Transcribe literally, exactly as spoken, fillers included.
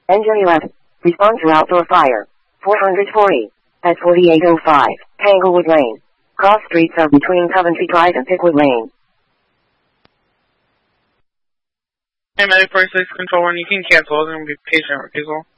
Engine eleven. Respond to outdoor fire. four hundred forty. At forty-eight oh five. Tanglewood Lane. Cross streets are between Coventry Drive and Pickwood Lane. Hey, Medic forty-six Control one, you can cancel. I was going to be patient refusal.